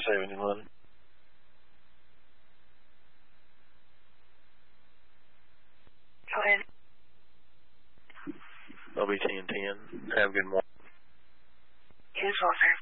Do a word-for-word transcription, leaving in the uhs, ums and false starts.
save any money? Go ahead. I'll be ten ten. Have a good morning. You as well, sir.